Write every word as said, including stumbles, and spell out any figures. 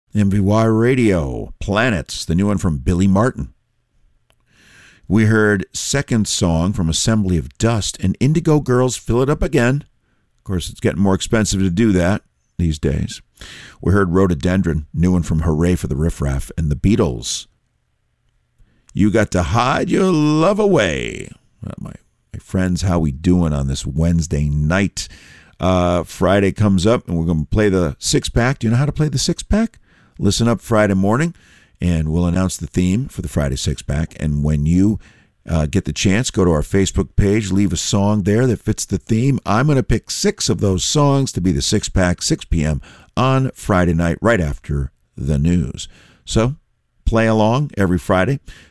M V Y Radio, Planets, the new one from Billy Martin. We heard Second Song from Assembly of Dust and Indigo Girls, Fill It Up Again. Of course, it's getting more expensive to do that these days. We heard Rhododendron, new one from Hooray for the Riff Raff, and the Beatles. You Got to Hide Your Love Away. Well, my, my friends, how we doing on this Wednesday night? Uh, Friday comes up, and we're going to play the six-pack. Do you know how to play the six-pack? Listen up Friday morning, and we'll announce the theme for the Friday six-pack. And when you uh, get the chance, go to our Facebook page, leave a song there that fits the theme. I'm going to pick six of those songs to be the six-pack, six p.m. on Friday night, right after the news. So play along every Friday.